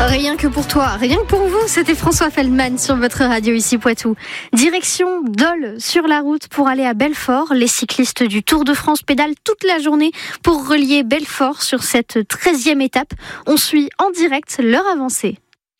Rien que pour toi, rien que pour vous, c'était François Feldman sur votre radio ici Poitou. Direction Dole sur la route pour aller à Belfort. Les cyclistes du Tour de France pédalent toute la journée pour relier Belfort sur cette 13e étape. On suit en direct leur avancée.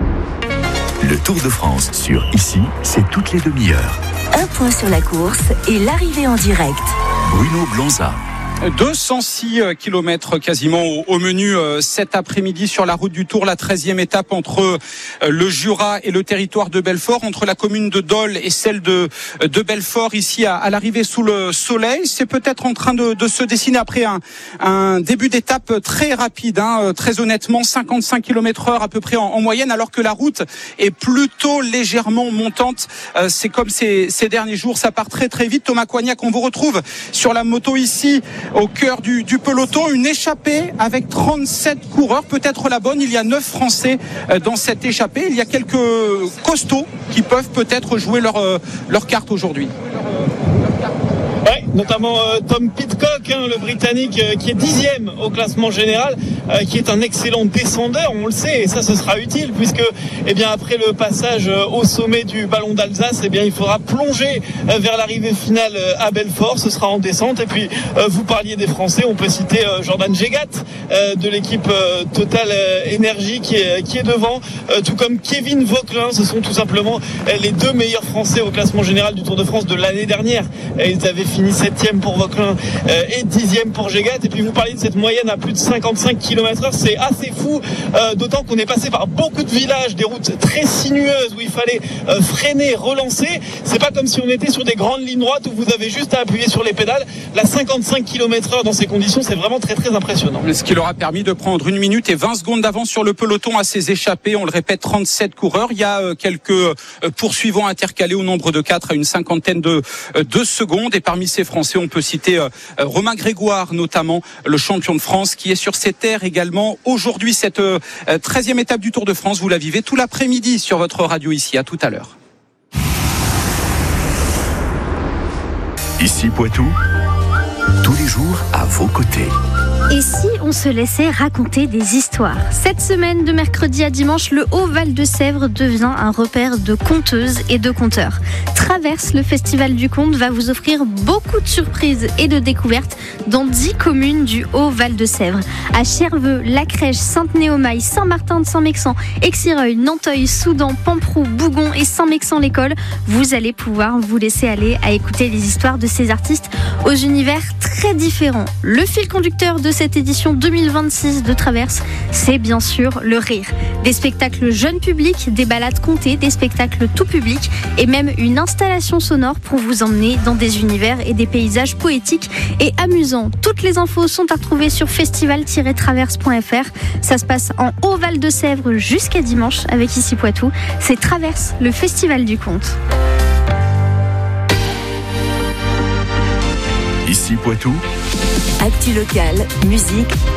Le Tour de France sur Ici, c'est toutes les demi-heures. Un point sur la course et l'arrivée en direct. Bruno Blanza. 206 km quasiment au menu cet après-midi sur la route du Tour, la 13e étape entre le Jura et le territoire de Belfort, entre la commune de Dole et celle de Belfort, ici à l'arrivée sous le soleil. C'est peut-être en train de se dessiner après un début d'étape très rapide, très honnêtement, 55 km/h à peu près en moyenne, alors que la route est plutôt légèrement montante. C'est comme ces derniers jours, ça part très très vite. Thomas Coignac, on vous retrouve sur la moto ici, au cœur du peloton, une échappée avec 37 coureurs, peut-être la bonne. Il y a 9 Français dans cette échappée. Il y a quelques costauds qui peuvent peut-être jouer leur carte aujourd'hui. Ouais, notamment Tom Pidcock, le Britannique, qui est 10e au classement général, qui est un excellent descendeur, on le sait, et ça ce sera utile puisque après le passage au sommet du Ballon d'Alsace, il faudra plonger vers l'arrivée finale à Belfort. Ce sera en descente. Et puis vous parliez des Français, on peut citer Jordan Jegat de l'équipe Total Energy qui est devant, tout comme Kevin Vauquelin. Ce sont tout simplement les deux meilleurs Français au classement général du Tour de France de l'année dernière. Ils avaient fini 7e pour Vauquelin et 10e pour Jegat. Et puis vous parliez de cette moyenne à plus de 55 km/h, c'est assez fou, d'autant qu'on est passé par beaucoup de villages, des routes très sinueuses où il fallait freiner, relancer. C'est pas comme si on était sur des grandes lignes droites où vous avez juste à appuyer sur les pédales. La 55 km/h dans ces conditions, c'est vraiment très très impressionnant. Ce qui leur a permis de prendre 1 minute et 20 secondes d'avance sur le peloton à ces échappées. On le répète, 37 coureurs. Il y a quelques poursuivants intercalés au nombre de 4 à une cinquantaine de secondes. Et parmi ces Français, on peut citer Romain Grégoire, notamment le champion de France, qui est sur ces terres également aujourd'hui. Cette 13e étape du Tour de France, vous la vivez tout l'après-midi sur votre radio ici. À tout à l'heure. Ici Poitou, tous les jours à vos côtés. Et si on se laissait raconter des histoires ? Cette semaine, de mercredi à dimanche, le Haut-Val de Sèvres devient un repère de conteuses et de conteurs. Traverse, le Festival du Conte, va vous offrir beaucoup de surprises et de découvertes dans 10 communes du Haut-Val de Sèvres. À Cherveux, La Crèche, Sainte-Néomaille, Saint-Martin de Saint-Mexan, Exireuil, Nanteuil, Soudan, Pamprou, Bougon et Saint-Mexan-l'École. Vous allez pouvoir vous laisser aller à écouter les histoires de ces artistes aux univers très différents. Le fil conducteur de cette édition 2026 de Traverse, c'est bien sûr le rire. Des spectacles jeunes publics, des balades contées, des spectacles tout public et même une installation sonore pour vous emmener dans des univers et des paysages poétiques et amusants. Toutes les infos sont à retrouver sur festival-traverse.fr. Ça se passe en Haut-Val de Sèvres jusqu'à dimanche avec Ici Poitou. C'est Traverse, le Festival du Conte. Ici Poitou. Actu locale, musique,